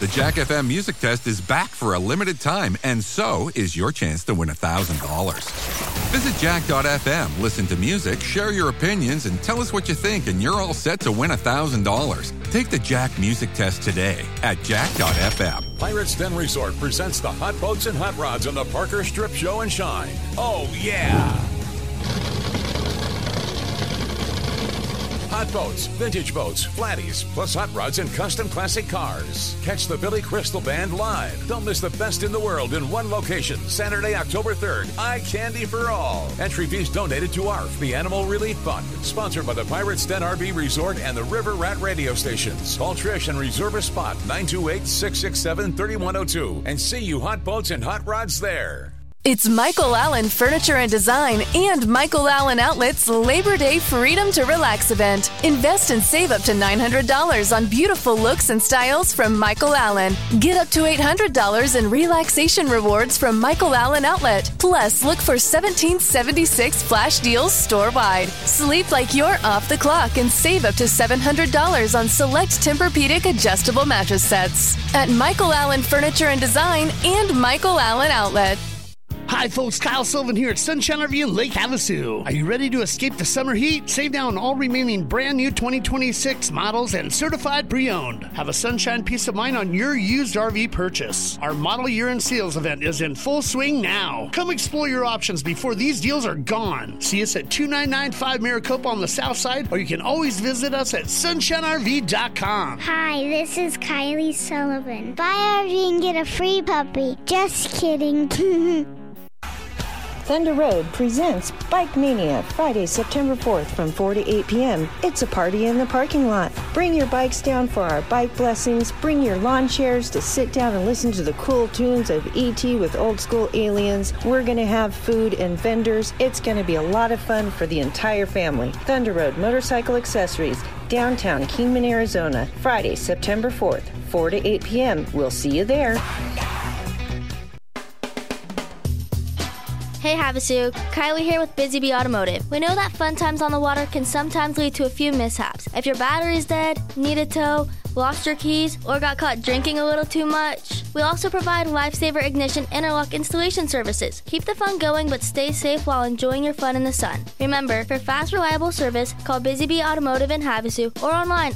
The Jack FM Music Test is back for a limited time, and so is your chance to win $1,000. Visit jack.fm, listen to music, share your opinions, and tell us what you think, and you're all set to win $1,000. Take the Jack Music Test today at jack.fm. Pirates Den Resort presents the Hot Boats and Hot Rods on the Parker Strip Show and Shine. Oh, yeah! Hot boats, vintage boats, flatties, plus hot rods and custom classic cars. Catch the Billy Crystal Band live. Don't miss the best in the world in one location. Saturday, October 3rd. Eye candy for all. Entry fees donated to ARF, the Animal Relief Fund. Sponsored by the Pirates Den RV Resort and the River Rat radio stations. Call Trish and reserve a spot 928-667-3102 and see you hot boats and hot rods there. It's Michael Allen Furniture and Design and Michael Allen Outlet's Labor Day Freedom to Relax event. Invest and save up to $900 on beautiful looks and styles from Michael Allen. Get up to $800 in relaxation rewards from Michael Allen Outlet. Plus, look for 1776 flash deals store-wide. Sleep like you're off the clock and save up to $700 on select Tempur-Pedic adjustable mattress sets at Michael Allen Furniture and Design and Michael Allen Outlet. Hi folks, Kyle Sullivan here at Sunshine RV in Lake Havasu. Are you ready to escape the summer heat? Save now on all remaining brand new 2026 models and certified pre-owned. Have a sunshine peace of mind on your used RV purchase. Our model year-end sales event is in full swing now. Come explore your options before these deals are gone. See us at 2995 Maricopa on the south side, or you can always visit us at sunshinerv.com. Hi, this is Kylie Sullivan. Buy RV and get a free puppy. Just kidding. Thunder Road presents Bike Mania, Friday, September 4th from 4 to 8 p.m. It's a party in the parking lot. Bring your bikes down for our bike blessings. Bring your lawn chairs to sit down and listen to the cool tunes of E.T. with old school aliens. We're going to have food and vendors. It's going to be a lot of fun for the entire family. Thunder Road Motorcycle Accessories, downtown Kingman, Arizona, Friday, September 4th, 4 to 8 p.m. We'll see you there. Hey Havasu, Kylie here with Busy Bee Automotive. We know that fun times on the water can sometimes lead to a few mishaps. If your battery's dead, need a tow, lost your keys, or got caught drinking a little too much, we also provide Lifesaver Ignition interlock installation services. Keep the fun going, but stay safe while enjoying your fun in the sun. Remember, for fast, reliable service, call Busy Bee Automotive in Havasu or online